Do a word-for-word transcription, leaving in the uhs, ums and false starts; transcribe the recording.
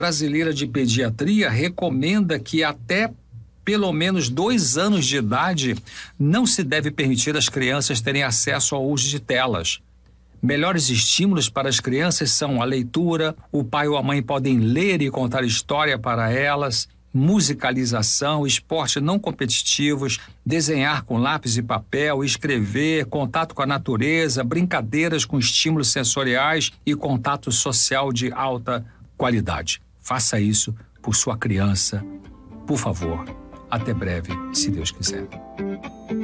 Brasileira de Pediatria recomenda que até pelo menos dois anos de idade não se deve permitir às crianças terem acesso ao uso de telas. Melhores estímulos para as crianças são a leitura, o pai ou a mãe podem ler e contar história para elas, musicalização, esportes não competitivos, desenhar com lápis e papel, escrever, contato com a natureza, brincadeiras com estímulos sensoriais e contato social de alta qualidade. Faça isso por sua criança, por favor. Até breve, se Deus quiser.